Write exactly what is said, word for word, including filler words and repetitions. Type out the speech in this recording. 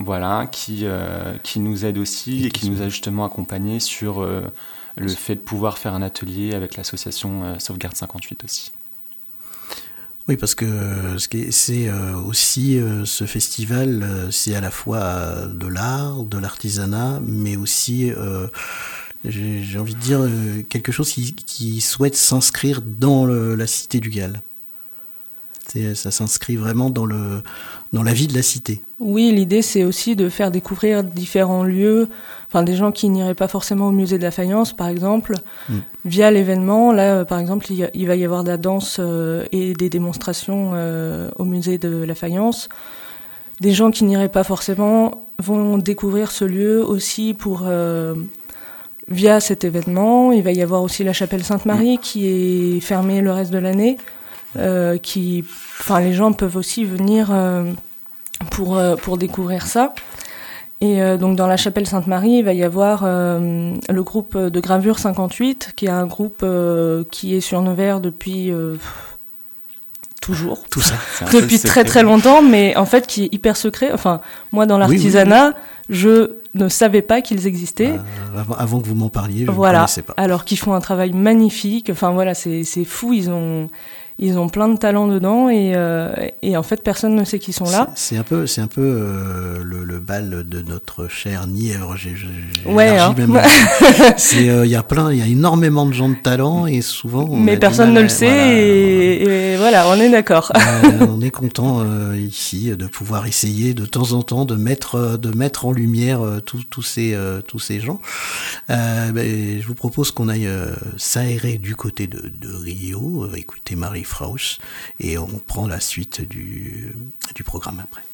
voilà, qui, euh, qui nous aide aussi et, et qui, qui nous a justement accompagnés sur euh, le fait de pouvoir faire un atelier avec l'association euh, Sauvegarde cinquante-huit aussi. Oui, parce que c'est aussi ce festival, c'est à la fois de l'art, de l'artisanat, mais aussi, euh, j'ai envie de dire, quelque chose qui, qui souhaite s'inscrire dans le, la cité du Gall. C'est, ça s'inscrit vraiment dans, le, dans la vie de la cité. Oui, l'idée c'est aussi de faire découvrir différents lieux, enfin des gens qui n'iraient pas forcément au musée de la faïence par exemple, mm. via l'événement. Là par exemple il, y a, il va y avoir de la danse euh, et des démonstrations euh, au musée de la faïence. Des gens qui n'iraient pas forcément vont découvrir ce lieu aussi pour... Euh, via cet événement. Il va y avoir aussi la chapelle Sainte-Marie mm. qui est fermée le reste de l'année. Euh, qui, enfin, les gens peuvent aussi venir euh, pour, euh, pour découvrir ça. Et euh, donc dans la chapelle Sainte-Marie, il va y avoir euh, le groupe de gravure cinquante-huit, qui est un groupe euh, qui est sur Nevers depuis euh, toujours, tout ça, depuis très très longtemps, mais en fait qui est hyper secret. Enfin, moi dans l'artisanat, oui, oui, oui. je ne savais pas qu'ils existaient. Euh, avant, avant que vous m'en parliez, je voilà. ne connaissais pas. Alors qu'ils font un travail magnifique. Enfin voilà, c'est c'est fou. Ils ont Ils ont plein de talents dedans et, euh, et en fait personne ne sait qu'ils sont là. C'est, c'est un peu, c'est un peu euh, le, le bal de notre cher Nièvre. J'ai, j'ai ouais. Hein. Même. C'est, il euh, y a plein, il y a énormément de gens de talent et souvent. On Mais personne ne le sait voilà, et, et voilà, on est d'accord. Euh, on est content euh, ici de pouvoir essayer de temps en temps de mettre, de mettre en lumière euh, tous, tous ces, euh, tous ces gens. Euh, ben, je vous propose qu'on aille euh, s'aérer du côté de, de Rio. Euh, écoutez Marie Frausch et on prend la suite du, du programme après.